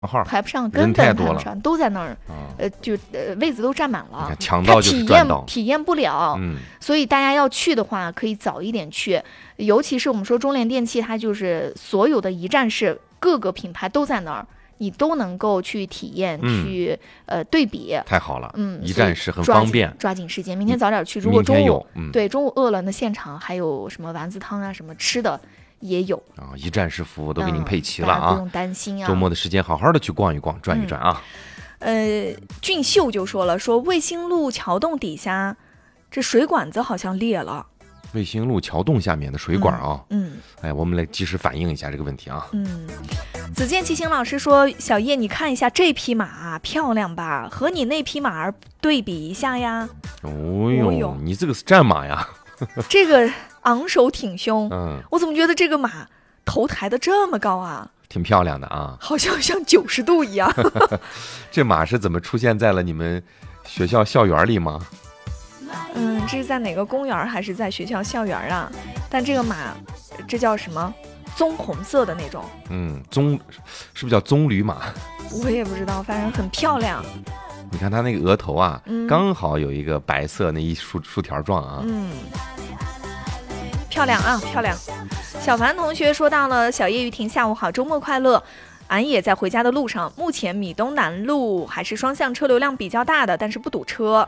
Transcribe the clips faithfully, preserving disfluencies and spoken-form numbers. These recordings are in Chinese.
号排不上，根本排不上，都在那儿， 啊、 呃，就呃位子都占满了， 抢到就是赚到， 体验体验不了。 嗯， 所以大家要去的话，可以早一点去，尤其是我们说中联电器，它就是所有的一站式，各个品牌都在那儿。你都能够去体验， 嗯、 去呃对比， 太好了， 嗯， 一站式很方便， 抓紧时间，明天早点去。如果中午、 嗯、 对中午饿了，那现场还有什么丸子汤啊，什么吃的也有啊，一站式服务都给您配齐了啊， 嗯、不用担心啊。 周末的时间好好的去逛一逛，转一转啊。 嗯、呃，俊秀就说了，说卫星路桥洞底下这水管子好像裂了。 卫星路桥洞下面的水管啊， 嗯， 嗯哎，我们来及时反映一下这个问题啊。 嗯，子健骑行老师说，小叶你看一下这匹马漂亮吧，和你那匹马儿对比一下呀。 哦呦，哦呦你这个是战马呀？ 这个昂首挺胸， 嗯， 我怎么觉得这个马头抬得这么高啊？ 挺漂亮的啊， 好像像九十度一样。 这马是怎么出现在了你们学校校园里吗？ 嗯，这是在哪个公园还是在学校校园啊？但这个马，这叫什么？棕红色的那种。 嗯，棕是不是叫棕榈马？ 我也不知道，反正很漂亮。 你看它那个额头啊， 嗯、 刚好有一个白色那一竖竖条状啊。 嗯，漂亮啊，漂亮。小凡同学说到了，小叶玉婷下午好，周末快乐。俺也在回家的路上，目前米东南路还是双向车流量比较大的，但是不堵车。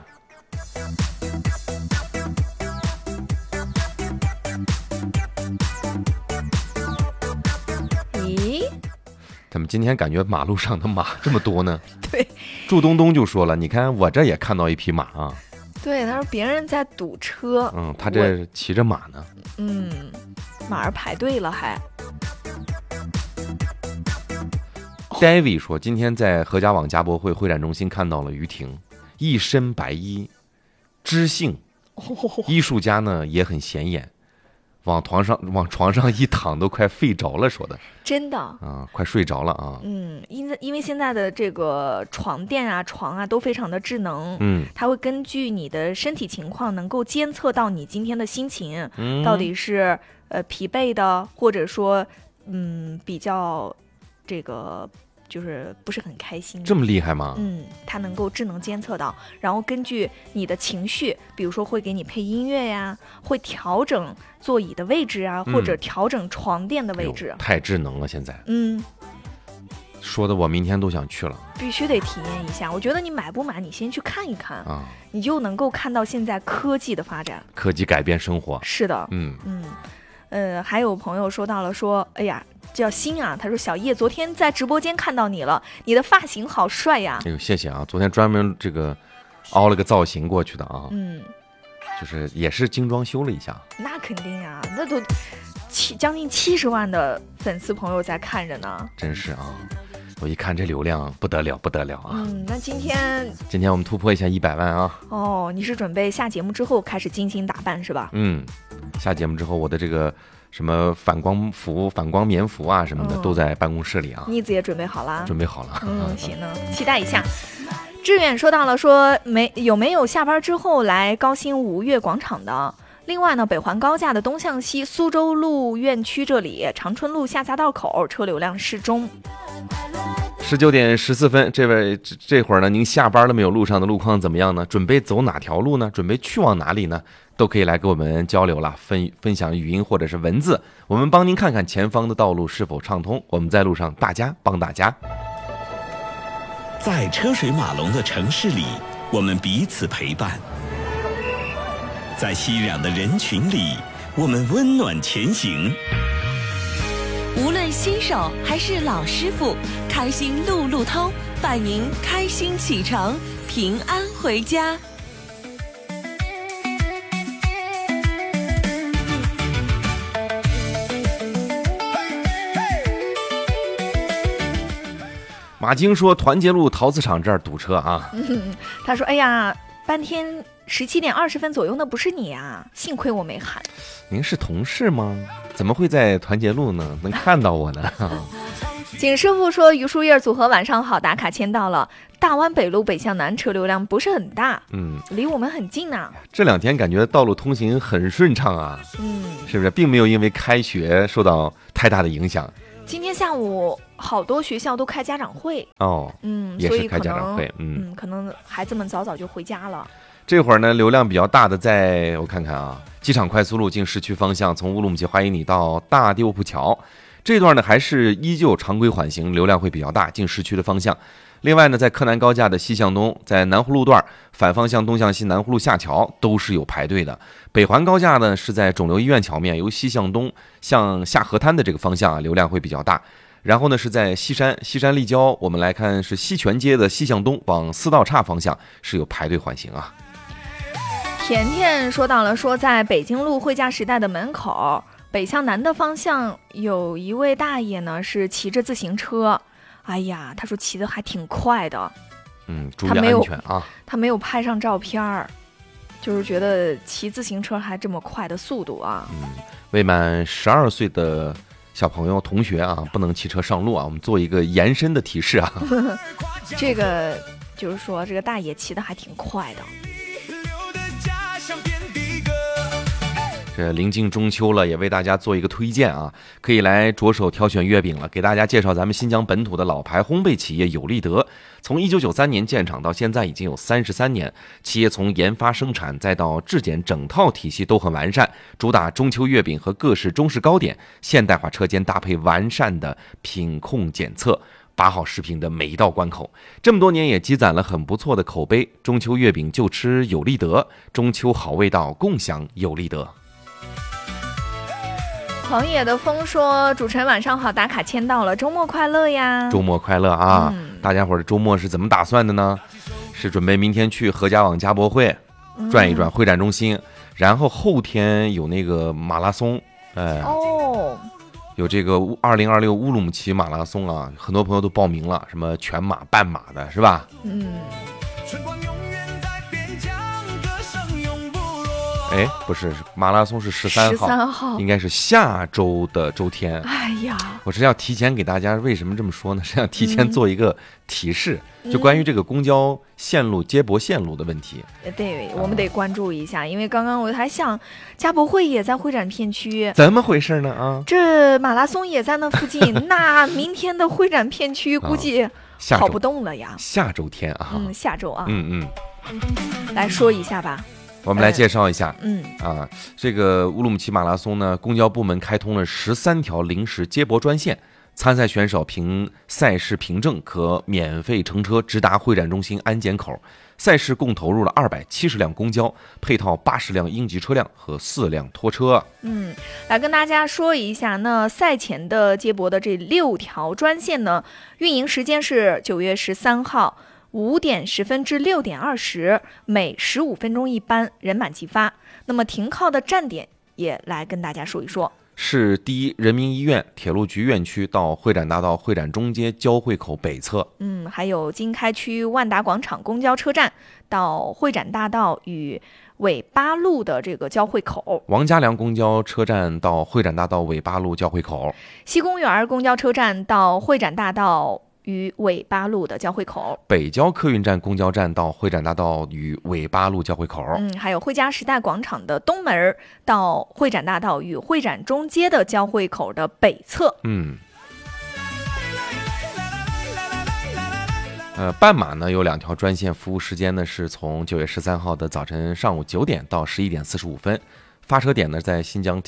咦， 怎么今天感觉马路上的马这么多呢？ 对， 祝东东就说了，你看我这也看到一匹马啊。 对，他说别人在堵车， 嗯，他这骑着马呢。 嗯，马儿排队了还。 David 说，今天在合家网家博会会展中心看到了于婷，一身白衣，知性，艺术家呢也很显眼，往床上往床上一躺都快睡着了，说的真的啊，快睡着了啊。 嗯，因为因为现在的这个床垫啊、床啊都非常的智能， 嗯， 它会根据你的身体情况，能够监测到你今天的心情， 嗯、 到底是呃疲惫的，或者说嗯比较这个。就是不是很开心， 这么厉害吗？ 嗯，它能够智能监测到，然后根据你的情绪，比如说会给你配音乐呀，会调整座椅的位置啊， 嗯、 或者调整床垫的位置。 哎、太智能了，现在。 嗯， 说的我明天都想去了， 必须得体验一下。我觉得你买不买，你先去看一看啊， 你就能够看到现在科技的发展。 科技改变生活。 是的， 嗯嗯。呃，还有朋友说到了说，哎呀，叫欣啊，他说小叶昨天在直播间看到你了，你的发型好帅呀！ 哎呦，谢谢啊，昨天专门这个凹了个造型过去的啊， 嗯， 就是也是精装修了一下。 那肯定啊，那都七将近七十万的粉丝朋友在看着呢， 真是啊，我一看这流量不得了不得了啊！ 嗯，那今天今天我们突破一下一百万啊！ 哦，你是准备下节目之后开始精心打扮是吧？ 嗯。下节目之后，我的这个什么反光服、反光棉服啊什么的，嗯、都在办公室里啊。 妮子也准备好了， 准备好了。 嗯，行呢，期待一下。志远说到了说没有没有下班之后来高新吴越广场的。另外呢，北环高架的东向西，苏州路院区这里，长春路下匝道口车流量适中。 十九点十四分，这位这这会儿呢，您下班了没有？路上的路况怎么样呢？准备走哪条路呢？准备去往哪里呢？都可以来跟我们交流了，分分享语音或者是文字，我们帮您看看前方的道路是否畅通。我们在路上，大家帮大家。 在车水马龙的城市里，我们彼此陪伴；在熙攘的人群里，我们温暖前行。 无论新手还是老师傅，开心路路通，伴您开心启程，平安回家。 马晶说，团结路陶瓷厂这儿堵车啊。 嗯，他说，哎呀，半天十七点二十分左右，那不是你啊，幸亏我没喊。 您是同事吗？怎么会在团结路呢？能看到我呢？ 景师傅说，榆树叶组合晚上好，打卡签到了。大湾北路北向南车流量不是很大， 嗯， 离我们很近呢、啊。 这两天感觉道路通行很顺畅啊， 嗯， 是不是？并没有因为开学受到太大的影响。 今天下午好多学校都开家长会哦， 嗯， 也是开所以可能家长会，嗯嗯，可能孩子们早早就回家了。 这会儿呢，流量比较大的在，我看看啊，机场快速路经市区方向，从乌鲁木齐欢迎你到大地卧铺桥这段呢，还是依旧常规缓行，流量会比较大，进市区的方向。另外呢，在柯南高架的西向东，在南湖路段反方向东向西南湖路下桥都是有排队的。北环高架呢是在肿瘤医院桥面，由西向东向下河滩的这个方向啊，流量会比较大。然后呢，是在西山西山立交，我们来看是西泉街的西向东往四道岔方向是有排队缓行啊。 甜甜说到了，说在北京路汇价时代的门口，北向南的方向有一位大爷呢是骑着自行车，哎呀，他说骑得还挺快的， 嗯，注意安全啊。 他没有拍上照片儿，就是觉得骑自行车还这么快的速度啊。 嗯，未满十二岁的小朋友同学啊，不能骑车上路啊。我们做一个延伸的提示啊。 这个就是说，这个大爷骑得还挺快的。 这临近中秋了，也为大家做一个推荐啊，可以来着手挑选月饼了。给大家介绍咱们新疆本土的老牌烘焙企业有利德，从一九九三年建厂到现在已经有三十三年，企业从研发生产再到质检整套体系都很完善，主打中秋月饼和各式中式糕点，现代化车间搭配完善的品控检测，把好食品的每一道关口。这么多年也积攒了很不错的口碑，中秋月饼就吃有利德，中秋好味道共享有利德。 狂野的风说：“主持人晚上好，打卡签到了，周末快乐呀！ 周末快乐啊！ 嗯、 大家伙儿的周末是怎么打算的呢？是准备明天去合家网家博会、嗯、转一转会展中心，然后后天有那个马拉松，哎， 哦， 有这个二零二六乌鲁木齐马拉松啊，很多朋友都报名了，什么全马、半马的，是吧？ 嗯。” 哎，不是，十拉松是十三号， 十三号应该是下周的周天。 哎呀， 我是要提前给大家，为什么这么说呢？是要提前做一个提示，嗯、就关于这个公交线路、接驳线路的问题。 对，我们得关注一下，因为刚刚我还想，家博会也在会展片区， 怎么回事呢？啊， 这马拉松也在那附近，那明天的会展片区估计跑不动了呀。 啊、下周天啊， 嗯，下周啊， 嗯嗯， 来说一下吧。 我们来介绍一下， 嗯啊，这个乌鲁木齐马拉松呢，公交部门开通了十三条临时接驳专线，参赛选手凭赛事凭证可免费乘车直达会展中心安检口。赛事共投入了二百七十辆公交，配套八十辆应急车辆和四辆拖车。 嗯，来跟大家说一下，那赛前的接驳的这六条专线呢，运营时间是九月十三号。五点十分至六点二十，每十五分钟一班，人满即发。那么停靠的站点也来跟大家说一说。 是第一人民医院铁路局院区到会展大道会展中街交汇口北侧。 嗯，还有经开区万达广场公交车站到会展大道与纬八路的这个交汇口。 王家梁公交车站到会展大道纬八路交汇口。 西公园公交车站到会展大道与纬八路的交汇口， 北郊客运站公交站到会展大道与纬八路交汇口。 嗯，还有汇嘉时代广场的东门到会展大道与会展中街的交汇口的北侧。 嗯，呃，半马呢有两条专线，服务时间呢是从九月十三号的早晨上午九点到十一点四十五分，发车点呢在新疆